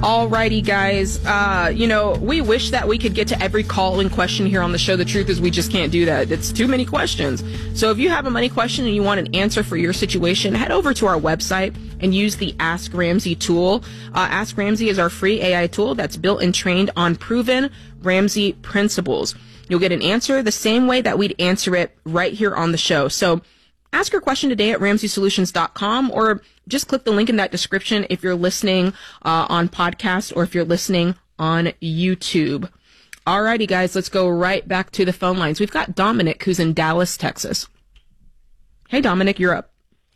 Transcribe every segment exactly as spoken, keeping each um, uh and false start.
Alrighty, guys. Uh, you know, we wish that we could get to every call and question here on the show. The truth is we just can't do that. It's too many questions. So if you have a money question and you want an answer for your situation, head over to our website and use the Ask Ramsey tool. Uh, Ask Ramsey is our free A I tool that's built and trained on proven Ramsey principles. You'll get an answer the same way that we'd answer it right here on the show. So ask your question today at ramsey solutions dot com, or just click the link in that description if you're listening uh, on podcast or if you're listening on YouTube. Alrighty, guys, let's go right back to the phone lines. We've got Dominic, who's in Dallas, Texas. Hey, Dominic, you're up.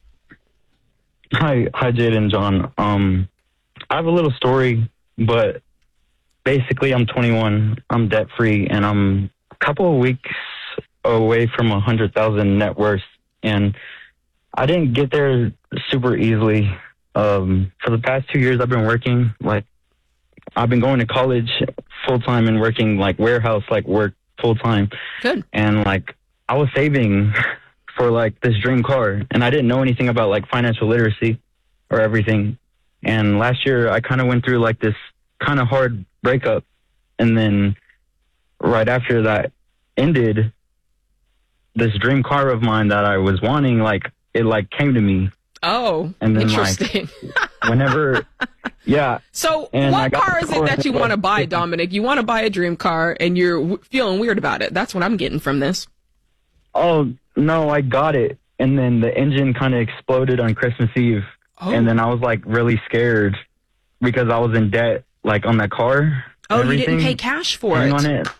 Hi, hi, Jade and John. Um, I have a little story, but basically I'm twenty-one, I'm debt-free, and I'm a couple of weeks away from one hundred thousand net worth. And I didn't get there super easily. Um, for the past two years, I've been working. Like, I've been going to college full time and working like warehouse, like work full time. Good. And like, I was saving for like this dream car, and I didn't know anything about like financial literacy or everything. And last year, I kind of went through like this kind of hard breakup, and then right after that ended, this dream car of mine that I was wanting, like, it, like, came to me. Oh, and then, interesting. Like, whenever, yeah. So what car is it that you want to buy, Dominic? You want to buy a dream car, and you're w- feeling weird about it. That's what I'm getting from this. Oh, no, I got it. And then the engine kind of exploded on Christmas Eve. Oh. And then I was, like, really scared because I was in debt, like, on that car. Oh, you didn't pay cash for it? On it.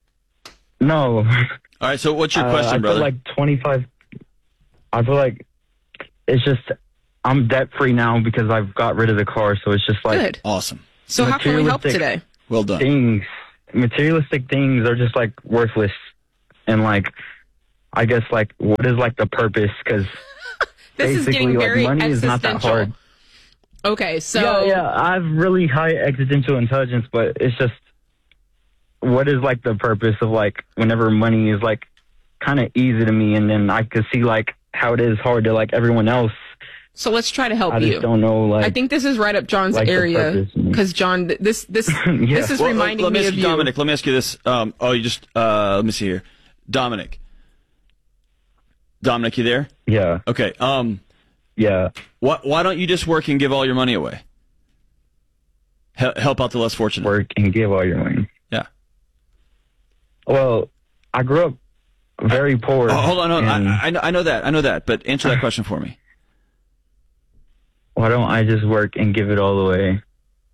No. All right, so what's your question, uh, I brother? feel like twenty-five. I feel like it's just I'm debt free now because I've got rid of the car. So it's just like good, awesome. So how can we help today? Well done. Things, materialistic things are just like worthless, and like I guess like what is like the purpose? Because this is getting very like, money is not that hard. Okay, so yeah, yeah, I have really high existential intelligence, but it's just. What is like the purpose of like whenever money is like kind of easy to me, and then I could see like how it is hard to like everyone else. So let's try to help I you. I just don't know. Like I think this is right up John's like area because John, this this yeah. this is well, reminding let me, me ask of you, you. Dominic. Let me ask you this. Um, oh, you just uh, let me see here, Dominic. Dominic, you there? Yeah. Okay. Um. Yeah. Why Why don't you just work and give all your money away? Hel- help out the less fortunate. Work and give all your money. Yeah. Well, I grew up very poor. Oh, hold on, hold on. and I, I, know, I know that. I know that. But answer that question for me. Why don't I just work and give it all away?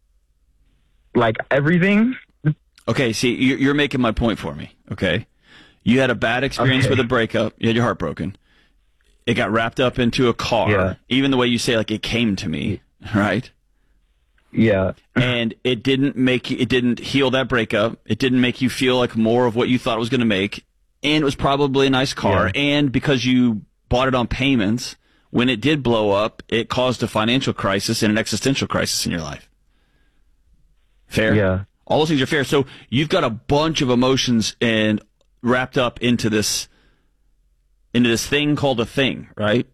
Like everything? Okay, see, you're, you're making my point for me, okay? You had a bad experience okay. with a breakup. You had your heart broken. It got wrapped up into a car. Yeah. Even the way you say, like, it came to me, right? Yeah. And it didn't make you, it didn't heal that breakup. It didn't make you feel like more of what you thought it was going to make. And it was probably a nice car. Yeah. And because you bought it on payments, when it did blow up, it caused a financial crisis and an existential crisis in your life. Fair? Yeah. All those things are fair. So you've got a bunch of emotions and wrapped up into this, into this thing called a thing, right?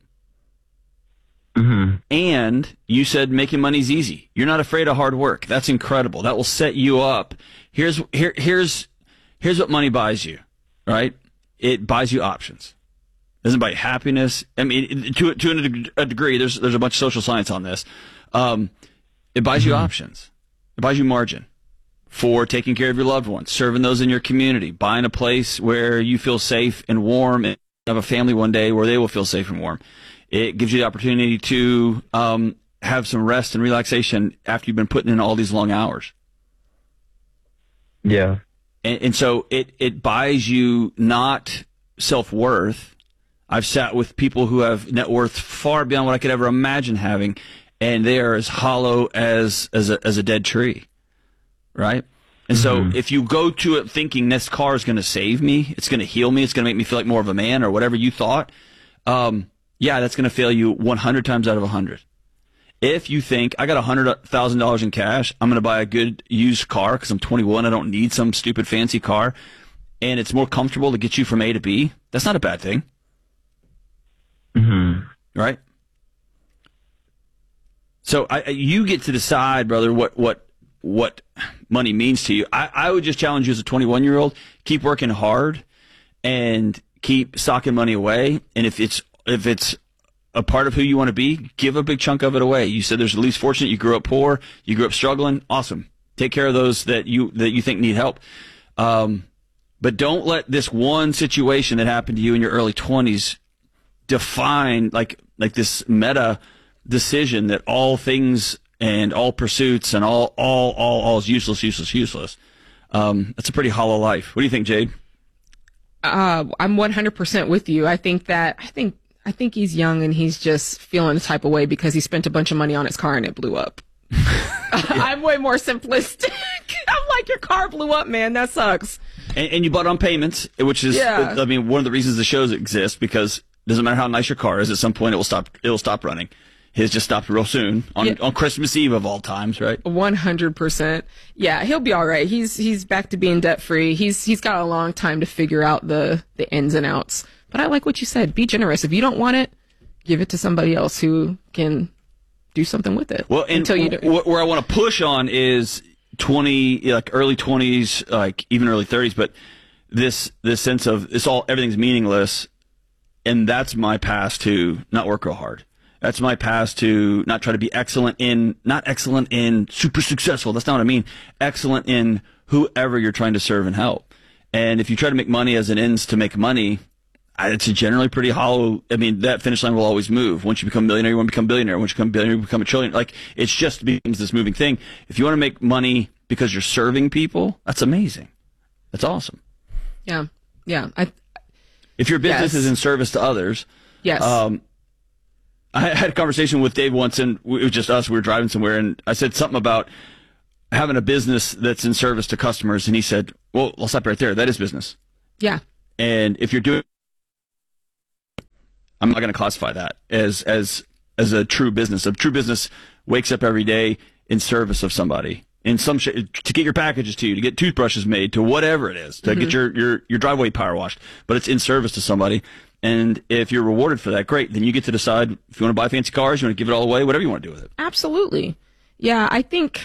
Mm-hmm. And you said making money's easy. You're not afraid of hard work. That's incredible. That will set you up. Here's here here's here's what money buys you, right? It buys you options. It doesn't buy you happiness. I mean, to to a degree, there's there's a bunch of social science on this. Um, it buys you mm-hmm. options. It buys you margin for taking care of your loved ones, serving those in your community, buying a place where you feel safe and warm, and have a family one day where they will feel safe and warm. It gives you the opportunity to um, have some rest and relaxation after you've been putting in all these long hours. Yeah. And, and so it, it buys you not self-worth. I've sat with people who have net worth far beyond what I could ever imagine having, and they are as hollow as as a, as a dead tree, right? And mm-hmm. so if you go to it thinking this car is going to save me, it's going to heal me, it's going to make me feel like more of a man or whatever you thought, um, yeah, that's going to fail you one hundred times out of one hundred. If you think, I got one hundred thousand dollars in cash, I'm going to buy a good used car because I'm twenty-one, I don't need some stupid fancy car, and it's more comfortable to get you from A to B, that's not a bad thing. Mm-hmm. Right? So I, you get to decide, brother, what, what what money means to you. I, I would just challenge you as a twenty-one year old, keep working hard and keep socking money away. And if it's, if it's a part of who you want to be, give a big chunk of it away. You said there's the least fortunate. You grew up poor. You grew up struggling. Awesome. Take care of those that you, that you think need help. Um, but don't let this one situation that happened to you in your early twenties define like, like this meta decision that all things and all pursuits and all, all, all, all is useless, useless, useless. Um, that's a pretty hollow life. What do you think, Jade? Uh, I'm one hundred percent with you. I think that, I think, I think he's young and he's just feeling the type of way because he spent a bunch of money on his car and it blew up. Yeah. I'm way more simplistic. I'm like, your car blew up, man. That sucks. And, and you bought on payments, which is, yeah. I mean, one of the reasons the shows exist, because it doesn't matter how nice your car is, at some point it will stop, it will stop running. His just stopped real soon on, yeah. on Christmas Eve of all times, right? one hundred percent. Yeah, he'll be all right. He's, he's back to being debt free. He's, he's got a long time to figure out the, the ins and outs. But I like what you said. Be generous. If you don't want it, give it to somebody else who can do something with it. Well, and until you do. Where I want to push on is twenty, like early twenties, like even early thirties, but this, this sense of it's all, everything's meaningless. And that's my pass to not work real hard. That's my pass to not try to be excellent in, not excellent in super successful. That's not what I mean. Excellent in whoever you're trying to serve and help. And if you try to make money as an ends to make money, it's a generally pretty hollow. I mean, that finish line will always move. Once you become a millionaire, you want to become a billionaire. Once you become a billionaire, you become a trillionaire. Like, it's just becomes this moving thing. If you want to make money because you're serving people, that's amazing. That's awesome. Yeah. Yeah. I, if your business yes. is in service to others. Yes. Um, I had a conversation with Dave once, and it was just us. We were driving somewhere, and I said something about having a business that's in service to customers, and he said, well, I'll stop right there. That is business. Yeah. And if you're doing, I'm not going to classify that as as as a true business. A true business wakes up every day in service of somebody, in some sh- to get your packages to you, to get toothbrushes made, to whatever it is, to mm-hmm. get your, your, your driveway power washed. But it's in service to somebody. And if you're rewarded for that, great. Then you get to decide if you want to buy fancy cars, you want to give it all away, whatever you want to do with it. Absolutely. Yeah, I think,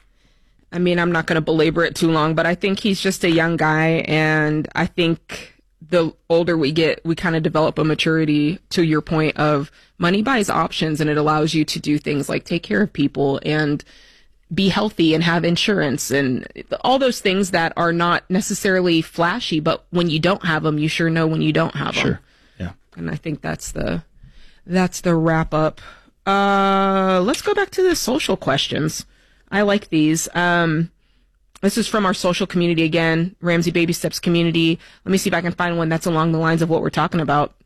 I mean, I'm not going to belabor it too long, but I think he's just a young guy. And I think the older we get, we kind of develop a maturity, to your point of money buys options, and it allows you to do things like take care of people and be healthy and have insurance and all those things that are not necessarily flashy, but when you don't have them, you sure know when you don't have sure. them. Yeah. And I think that's the, that's the wrap up. Uh, let's go back to the social questions. I like these. Um, this is from our social community again, Ramsey Baby Steps community. Let me see if I can find one that's along the lines of what we're talking about.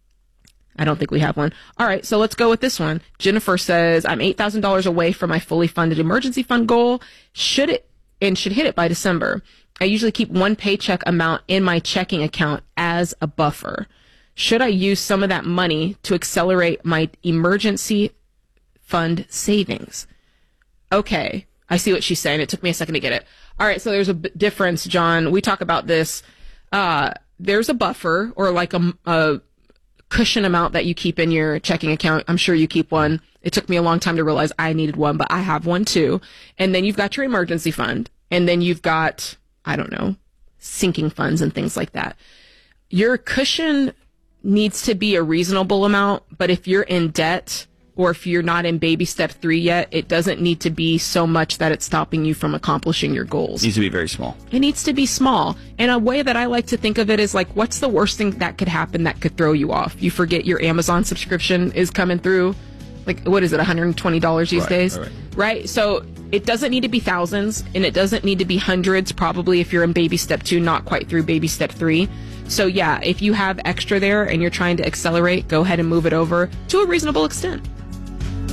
I don't think we have one. All right, so let's go with this one. Jennifer says, I'm eight thousand dollars away from my fully funded emergency fund goal. Should it, and should hit it by December. I usually keep one paycheck amount in my checking account as a buffer. Should I use some of that money to accelerate my emergency fund savings? Okay, I see what she's saying. It took me a second to get it. All right, so there's a b- difference, John. We talk about this. Uh, there's a buffer or like a, a cushion amount that you keep in your checking account. I'm sure you keep one. It took me a long time to realize I needed one, but I have one too. And then you've got your emergency fund. And then you've got, I don't know, sinking funds and things like that. Your cushion needs to be a reasonable amount, but if you're in debt or if you're not in baby step three yet, it doesn't need to be so much that it's stopping you from accomplishing your goals. It needs to be very small. It needs to be small. And a way that I like to think of it is like, what's the worst thing that could happen that could throw you off? You forget your Amazon subscription is coming through. Like, what is it, one hundred twenty dollars these right, days? Right. right? So it doesn't need to be thousands, and it doesn't need to be hundreds, probably if you're in baby step two, not quite through baby step three. So yeah, if you have extra there and you're trying to accelerate, go ahead and move it over to a reasonable extent.